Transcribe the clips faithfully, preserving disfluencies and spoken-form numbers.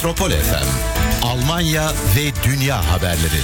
Metropol F M, Almanya ve dünya haberleri.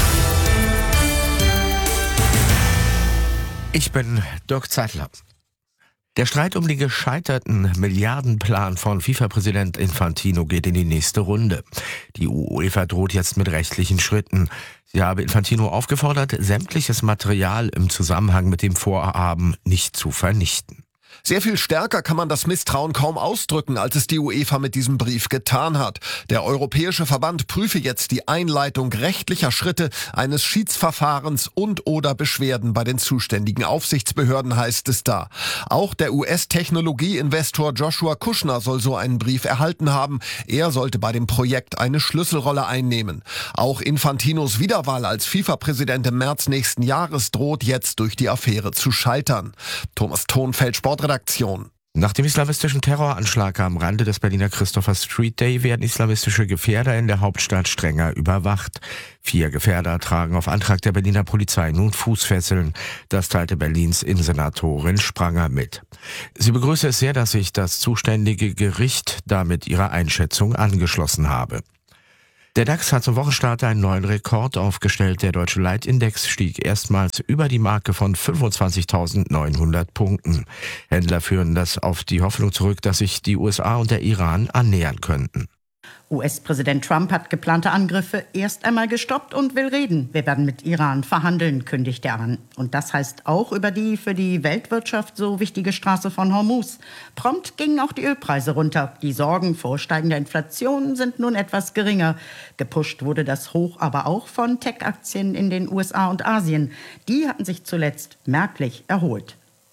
Ich bin Dirk Zeitler. Der Streit um den gescheiterten Milliardenplan von FIFA-Präsident Infantino geht in die nächste Runde. Die UEFA droht jetzt mit rechtlichen Schritten. Sie habe Infantino aufgefordert, sämtliches Material im Zusammenhang mit dem Vorhaben nicht zu vernichten. Sehr viel stärker kann man das Misstrauen kaum ausdrücken, als es die UEFA mit diesem Brief getan hat. Der Europäische Verband prüfe jetzt die Einleitung rechtlicher Schritte, eines Schiedsverfahrens und oder Beschwerden bei den zuständigen Aufsichtsbehörden, heißt es da. Auch der U S-Technologieinvestor Joshua Kushner soll so einen Brief erhalten haben. Er sollte bei dem Projekt eine Schlüsselrolle einnehmen. Auch Infantinos Wiederwahl als FIFA-Präsident im März nächsten Jahres droht jetzt durch die Affäre zu scheitern. Thomas Thonfeld, Sportredaktion. Nach dem islamistischen Terroranschlag am Rande des Berliner Christopher Street Day werden islamistische Gefährder in der Hauptstadt strenger überwacht. Vier Gefährder tragen auf Antrag der Berliner Polizei nun Fußfesseln. Das teilte Berlins Innensenatorin Spranger mit. Sie begrüße es sehr, dass sich das zuständige Gericht damit ihrer Einschätzung angeschlossen habe. Der DAX hat zum Wochenstart einen neuen Rekord aufgestellt. Der deutsche Leitindex stieg erstmals über die Marke von fünfundzwanzigtausendneunhundert Punkten. Händler führen das auf die Hoffnung zurück, dass sich die U S A und der Iran annähern könnten. U S-Präsident Trump hat geplante Angriffe erst einmal gestoppt und will reden. Wir werden mit Iran verhandeln, kündigt er an. Und das heißt auch über die für die Weltwirtschaft so wichtige Straße von Hormuz. Prompt gingen auch die Ölpreise runter. Die Sorgen vor steigender Inflation sind nun etwas geringer. Gepusht wurde das Hoch aber auch von Tech-Aktien in den U S A und Asien. Die hatten sich zuletzt merklich erholt.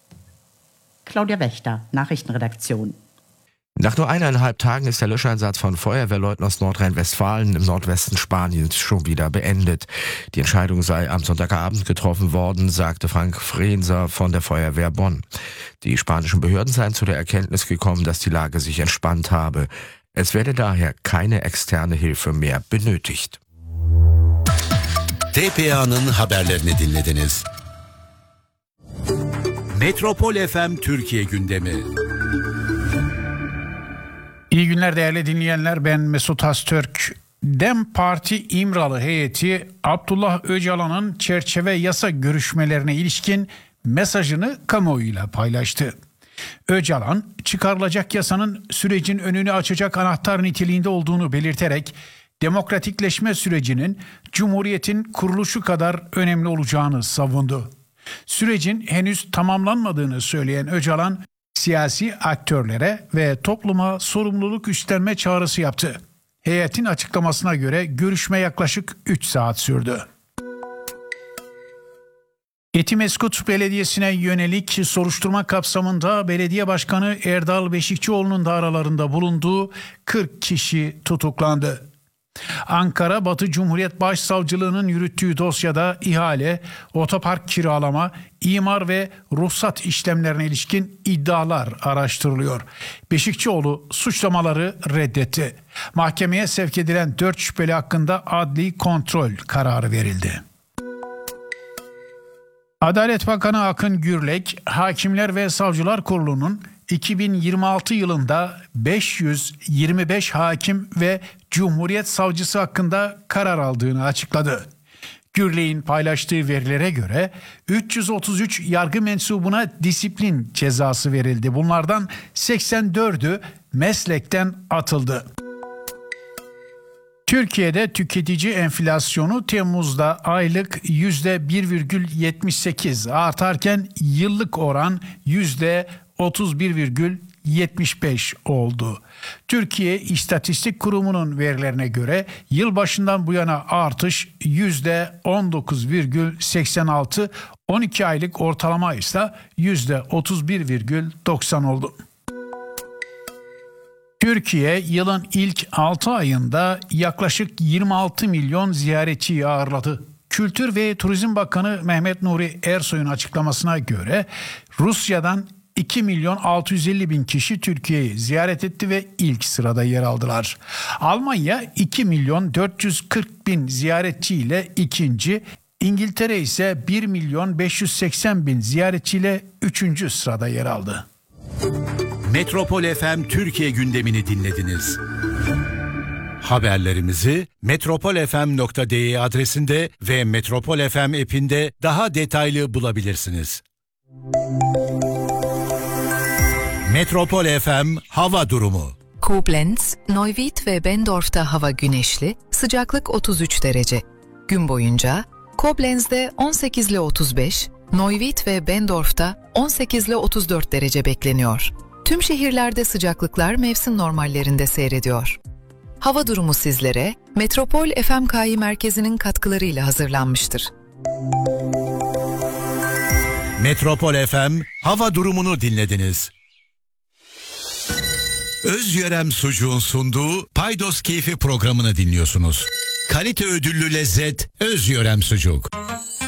Claudia Wächter, Nachrichtenredaktion. Nach nur eineinhalb Tagen ist der Löscheinsatz von Feuerwehrleuten aus Nordrhein-Westfalen im Nordwesten Spaniens schon wieder beendet. Die Entscheidung sei am Sonntagabend getroffen worden, sagte Frank Frenser von der Feuerwehr Bonn. Die spanischen Behörden seien zu der Erkenntnis gekommen, dass die Lage sich entspannt habe. Es werde daher keine externe Hilfe mehr benötigt. T P A'nın haberlerini dinlediniz. Metropol F M Türkiye gündemi. İyi günler değerli dinleyenler, ben Mesut Haztürk. DEM Parti İmralı heyeti Abdullah Öcalan'ın çerçeve yasa görüşmelerine ilişkin mesajını kamuoyuyla paylaştı. Öcalan, çıkarılacak yasanın sürecin önünü açacak anahtar niteliğinde olduğunu belirterek demokratikleşme sürecinin Cumhuriyet'in kuruluşu kadar önemli olacağını savundu. Sürecin henüz tamamlanmadığını söyleyen Öcalan, siyasi aktörlere ve topluma sorumluluk üstlenme çağrısı yaptı. Heyetin açıklamasına göre görüşme yaklaşık üç saat sürdü. Etimeskut Belediyesi'ne yönelik soruşturma kapsamında Belediye Başkanı Erdal Beşikçioğlu'nun da aralarında bulunduğu kırk kişi tutuklandı. Ankara Batı Cumhuriyet Başsavcılığı'nın yürüttüğü dosyada ihale, otopark kiralama, imar ve ruhsat işlemlerine ilişkin iddialar araştırılıyor. Beşikçioğlu suçlamaları reddetti. Mahkemeye sevk edilen dört şüpheli hakkında adli kontrol kararı verildi. Adalet Bakanı Akın Gürlek, Hakimler ve Savcılar Kurulu'nun iki bin yirmi altı yılında beş yüz yirmi beş hakim ve Cumhuriyet Savcısı hakkında karar aldığını açıkladı. Gürlek'in paylaştığı verilere göre üç yüz otuz üç yargı mensubuna disiplin cezası verildi. Bunlardan seksen dördü meslekten atıldı. Türkiye'de tüketici enflasyonu Temmuz'da aylık yüzde bir virgül yetmiş sekiz artarken yıllık oran yüzde otuz bir virgül yetmiş beş oldu. Türkiye İstatistik Kurumu'nun verilerine göre yılbaşından bu yana artış yüzde on dokuz virgül seksen altı, on iki aylık ortalama ise yüzde otuz bir virgül doksan oldu. Türkiye yılın ilk altı ayında yaklaşık yirmi altı milyon ziyaretçiyi ağırladı. Kültür ve Turizm Bakanı Mehmet Nuri Ersoy'un açıklamasına göre Rusya'dan iki milyon altı yüz elli bin kişi Türkiye'yi ziyaret etti ve ilk sırada yer aldılar. Almanya iki milyon dört yüz kırk bin ziyaretçiyle ikinci, İngiltere ise bir milyon beş yüz seksen bin ziyaretçiyle üçüncü sırada yer aldı. Metropol F M Türkiye gündemini dinlediniz. Haberlerimizi metropol f m nokta d e adresinde ve Metropol F M app'inde daha detaylı bulabilirsiniz. Metropol F M hava durumu. Koblenz, Neuwied ve Bendorf'ta hava güneşli, sıcaklık otuz üç derece. Gün boyunca Koblenz'de on sekiz ile otuz beş, Neuwied ve Bendorf'ta on sekiz ile otuz dört derece bekleniyor. Tüm şehirlerde sıcaklıklar mevsim normallerinde seyrediyor. Hava durumu sizlere Metropol F M K I merkezinin katkılarıyla hazırlanmıştır. Metropol F M hava durumunu dinlediniz. Özyörem Sucuğun sunduğu Paydos Keyfi programını dinliyorsunuz. Kalite ödüllü lezzet Özyörem Sucuk.